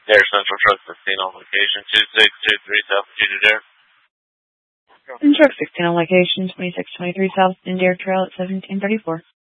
Dare Central Truck 16 on location, 2623 South Judah Dare. And Truck 16 on location, 2623 South Dare Trail at 1734.